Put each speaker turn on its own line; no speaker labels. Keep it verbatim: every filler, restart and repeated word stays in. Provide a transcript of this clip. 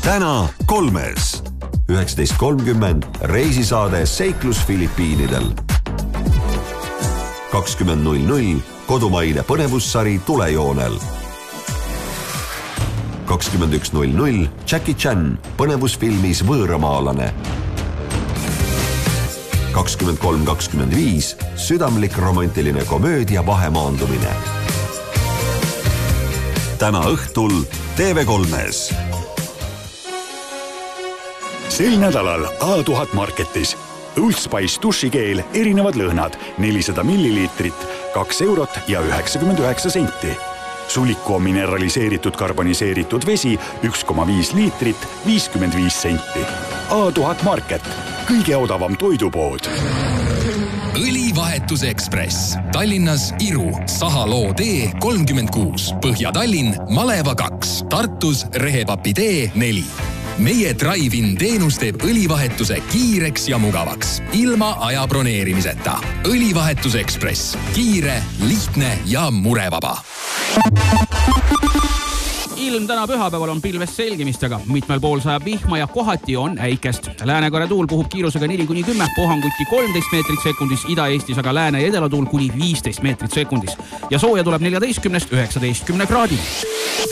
täna kolmes. üheksateist kolmkümmend reisisaade Seiklus Filipiinidel. kakskümmend null null kodumaine põnevussari Tulejoonel. kakskümmend üks null null Jackie Chan põnevusfilmis Võõramaalane. kakskümmend kolm kakskümmend viis südamlik romantiline komöödia Vahemaandumine. Täna õhtul T V kolmes.
Sel nädalal A tuhat Marketis. Old Spice dušikeel erinevad lõhnad nelisada milliliitrit, kaks eurot ja üheksakümmend üheksa senti. Suliku mineraliseeritud karboniseeritud vesi üks koma viis liitrit, viiskümmend viis senti. A tuhat Market. Kõige odavam toidupood.
Õlivahetus Ekspress. Tallinnas Iru, Sahaloo tee kolmkümmend kuus, Põhja-Tallinn, Maleva kaks, Tartus Rehepapi tee neli. Meie Drive-in teenus teeb õlivahetuse kiireks ja mugavaks, ilma aja broneerimiseta. Õlivahetus Ekspress. Kiire, lihtne ja murevaba.
Ilm täna pühapäeval on pilvest selgimistega. Mitmel pool sajab vihma ja kohati on äikest. Lääne-Korea tuul puhub kiirusega neli kuni kümme, Pohanguti kolmteist meetrit sekundis, Ida-Eestis aga Lääne- ja Edelatuul kuni viisteist meetrit sekundis. Ja sooja tuleb neljateistkümnest üheksateistkümne kraadi.